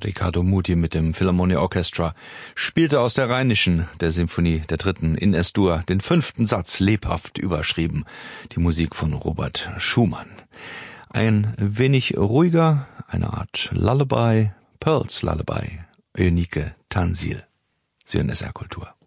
Riccardo Muti mit dem Philharmonia Orchestra spielte aus der Rheinischen, der Symphonie der 3. in S-Dur, den 5. Satz lebhaft überschrieben, die Musik von Robert Schumann. Ein wenig ruhiger, eine Art Lullaby, Pearls Lullaby, Eunike Tansil. Sie hören SR Kultur.